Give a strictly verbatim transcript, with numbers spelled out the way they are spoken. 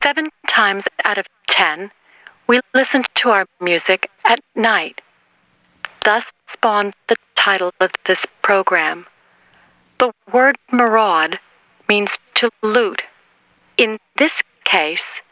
Seven times out of ten, we listen to our music at night. Thus spawned the title of this program. The word maraud means to loot. In this case,